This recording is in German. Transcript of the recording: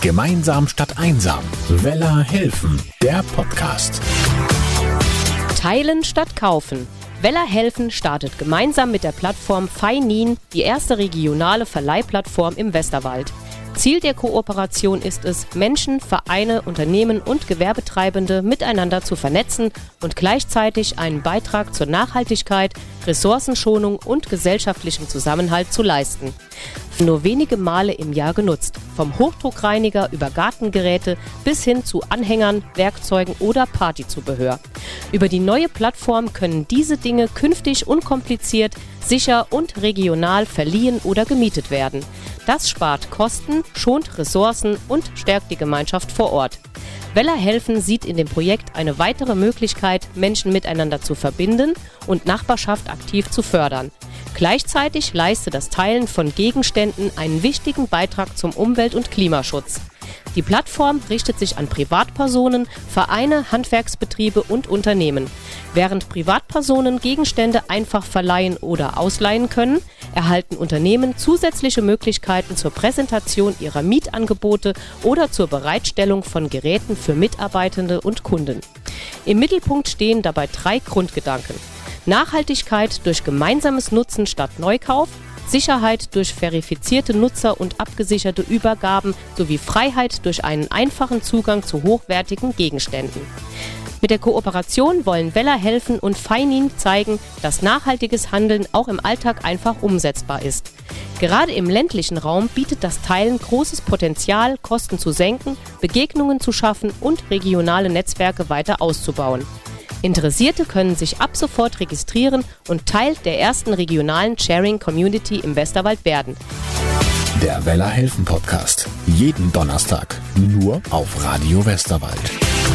Gemeinsam statt einsam. Weller helfen, der Podcast. Teilen statt kaufen. Weller helfen startet gemeinsam mit der Plattform Feinin die erste regionale Verleihplattform im Westerwald. Ziel der Kooperation ist es, Menschen, Vereine, Unternehmen und Gewerbetreibende miteinander zu vernetzen und gleichzeitig einen Beitrag zur Nachhaltigkeit, Ressourcenschonung und gesellschaftlichem Zusammenhalt zu leisten. Nur wenige Male im Jahr genutzt, vom Hochdruckreiniger über Gartengeräte bis hin zu Anhängern, Werkzeugen oder Partyzubehör. Über die neue Plattform können diese Dinge künftig unkompliziert, sicher und regional verliehen oder gemietet werden. Das spart Kosten, schont Ressourcen und stärkt die Gemeinschaft vor Ort. Weller helfen sieht in dem Projekt eine weitere Möglichkeit, Menschen miteinander zu verbinden und Nachbarschaft aktiv zu fördern. Gleichzeitig leistet das Teilen von Gegenständen einen wichtigen Beitrag zum Umwelt- und Klimaschutz. Die Plattform richtet sich an Privatpersonen, Vereine, Handwerksbetriebe und Unternehmen. Während Privatpersonen Gegenstände einfach verleihen oder ausleihen können, erhalten Unternehmen zusätzliche Möglichkeiten zur Präsentation ihrer Mietangebote oder zur Bereitstellung von Geräten für Mitarbeitende und Kunden. Im Mittelpunkt stehen dabei 3 Grundgedanken: Nachhaltigkeit durch gemeinsames Nutzen statt Neukauf, Sicherheit durch verifizierte Nutzer und abgesicherte Übergaben sowie Freiheit durch einen einfachen Zugang zu hochwertigen Gegenständen. Mit der Kooperation wollen Weller helfen und Feinin zeigen, dass nachhaltiges Handeln auch im Alltag einfach umsetzbar ist. Gerade im ländlichen Raum bietet das Teilen großes Potenzial, Kosten zu senken, Begegnungen zu schaffen und regionale Netzwerke weiter auszubauen. Interessierte können sich ab sofort registrieren und Teil der ersten regionalen Sharing-Community im Westerwald werden. Der Weller helfen Podcast. Jeden Donnerstag. Nur auf Radio Westerwald.